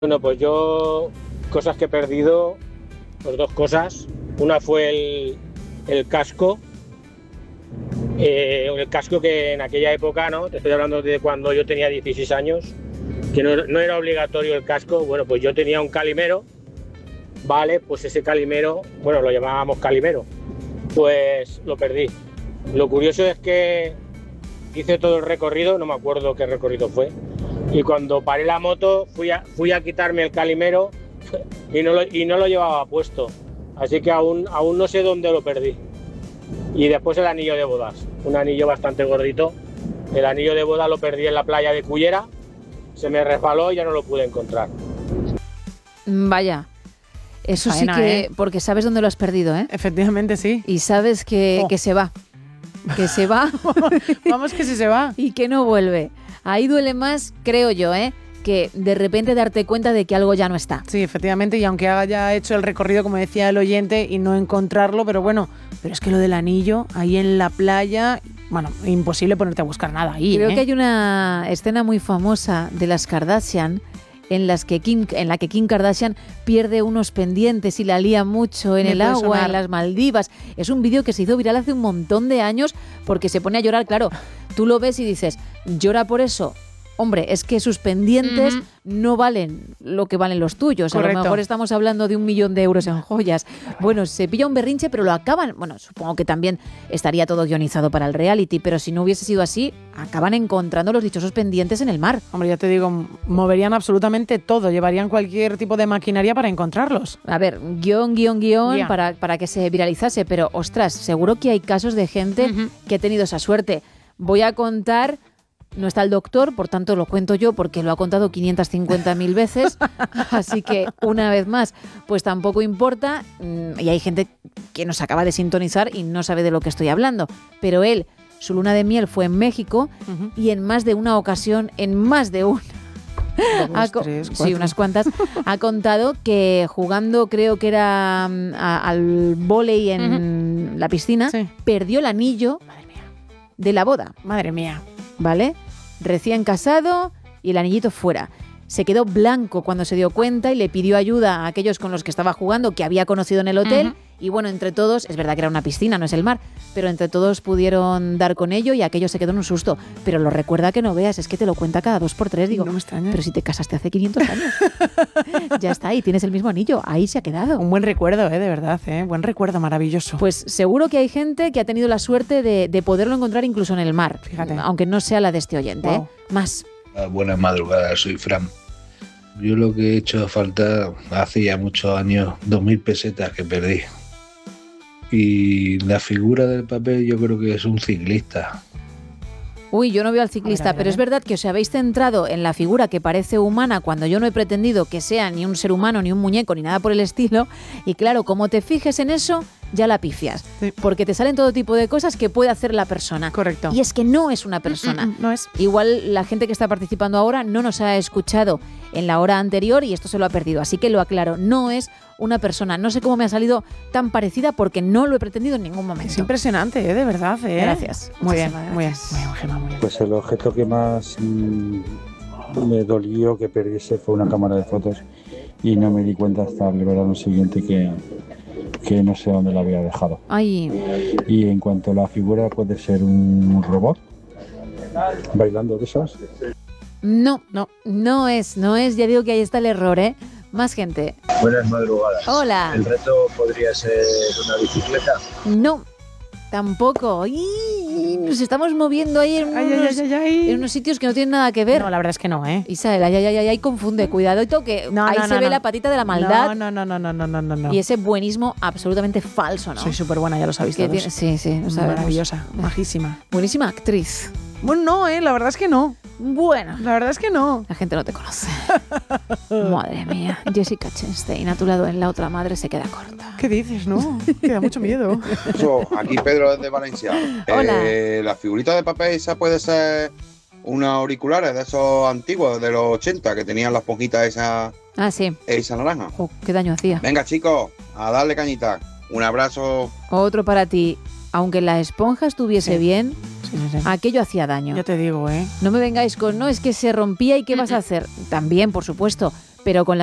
Bueno, pues yo, cosas que he perdido, pues dos cosas. Una fue el casco. El casco que en aquella época, ¿no? Te estoy hablando de cuando yo tenía 16 años, que no era obligatorio el casco. Bueno, pues yo tenía un calimero, vale, pues ese calimero, bueno, lo llamábamos calimero, pues lo perdí. Lo curioso es que hice todo el recorrido, no me acuerdo qué recorrido fue, y cuando paré la moto fui a quitarme el calimero y no lo llevaba puesto, así que aún no sé dónde lo perdí. Y después el anillo de bodas, un anillo bastante gordito. El anillo de boda lo perdí en la playa de Cullera, se me resbaló y ya no lo pude encontrar. Vaya, eso Faena, sí que, porque sabes dónde lo has perdido, ¿eh? Efectivamente, sí. Y sabes que se va, Vamos que sí se va. y que no vuelve. Ahí duele más, creo yo, que de repente darte cuenta de que algo ya no está. Sí, efectivamente, y aunque haya hecho el recorrido, como decía el oyente, y no encontrarlo, pero bueno, pero es que lo del anillo, ahí en la playa, bueno, imposible ponerte a buscar nada ahí. Creo que hay una escena muy famosa de las Kardashian en la que Kim Kardashian pierde unos pendientes y la lía mucho en el agua, en las Maldivas. Es un vídeo que se hizo viral hace un montón de años porque se pone a llorar. Claro, tú lo ves y dices, ¿llora por eso? Hombre, es que sus pendientes no valen lo que valen los tuyos. Correcto. A lo mejor estamos hablando de 1 millón de euros en joyas. Bueno, se pilla un berrinche, pero lo acaban... Bueno, supongo que también estaría todo guionizado para el reality, pero si no hubiese sido así, acaban encontrando los dichosos pendientes en el mar. Hombre, ya te digo, moverían absolutamente todo, llevarían cualquier tipo de maquinaria para encontrarlos. A ver, guión para que se viralizase, pero ostras, seguro que hay casos de gente que ha tenido esa suerte. Voy a contar... No está el doctor, por tanto lo cuento yo porque lo ha contado 550.000 veces, así que una vez más, pues tampoco importa, y hay gente que nos acaba de sintonizar y no sabe de lo que estoy hablando, pero él, su luna de miel fue en México y en más de una ocasión, sí, unas cuantas, ha contado que jugando, creo que era al vóley en la piscina, sí, perdió el anillo de la boda. Madre mía. ¿Vale? Recién casado y el anillito fuera. Se quedó blanco cuando se dio cuenta y le pidió ayuda a aquellos con los que estaba jugando, que había conocido en el hotel. Y bueno, entre todos, es verdad que era una piscina, no es el mar, pero entre todos pudieron dar con ello y aquello se quedó en un susto. Pero lo recuerda que no veas, es que te lo cuenta cada 2x3. Digo, no me extraña. Pero si te casaste hace 500 años. Ya está, ahí tienes el mismo anillo, ahí se ha quedado. Un buen recuerdo, de verdad, buen recuerdo, maravilloso. Pues seguro que hay gente que ha tenido la suerte de poderlo encontrar incluso en el mar. Fíjate. Aunque no sea la de este oyente. Wow. Más. Buenas madrugadas, soy Fran. Yo lo que he hecho falta hace ya muchos años, 2.000 pesetas que perdí. Y la figura del papel yo creo que es un ciclista. Uy, yo no veo al ciclista, pero es verdad que os habéis centrado en la figura que parece humana cuando yo no he pretendido que sea ni un ser humano, ni un muñeco, ni nada por el estilo. Y claro, como te fijes en eso, ya la pifias. Sí. Porque te salen todo tipo de cosas que puede hacer la persona. Correcto. Y es que no es una persona. No es. Igual la gente que está participando ahora no nos ha escuchado en la hora anterior y esto se lo ha perdido. Así que lo aclaro, no es una persona. No sé cómo me ha salido tan parecida porque no lo he pretendido en ningún momento. Es impresionante, de verdad. Gracias. Muy bien, Muchísimas muy bien, gracias. muy bien, Gemma, muy bien. Pues el objeto que más me dolió que perdiese fue una cámara de fotos y no me di cuenta hasta el verano siguiente que no sé dónde la había dejado. Ay, Y en cuanto a la figura, puede ser un robot bailando de esas. no es. Ya digo que ahí está el error, ¿eh? Más gente. Buenas madrugadas. Hola. ¿El reto podría ser una bicicleta? No, tampoco. ¡Ih! Nos estamos moviendo ahí en unos sitios que no tienen nada que ver. No, la verdad es que no, Isabel, ay, confunde, cuidado, que ahí se ve la patita de la maldad. No. Y ese buenismo absolutamente falso, ¿no? Soy súper buena, ya lo sabéis Que todos. sí, lo sabemos. Maravillosa, majísima. Buenísima actriz. Bueno, no, la verdad es que no. Bueno, La verdad es que no. la gente no te conoce. Madre mía, Jessica Chastain a tu lado en La otra madre se queda corta. ¿Qué dices, no? Que da mucho miedo. Aquí Pedro desde Valencia. Hola. La figurita de papel esa puede ser unos auriculares de esos antiguos de los 80 que tenían las esponjitas esa Sí. naranja. Jo, qué daño hacía. Venga chicos, a darle cañita. Un abrazo. Otro para ti. Aunque la esponja estuviese bien, Sí. aquello hacía daño. Ya te digo, No me vengáis con, no, es que se rompía y ¿qué vas a hacer? También, por supuesto, pero con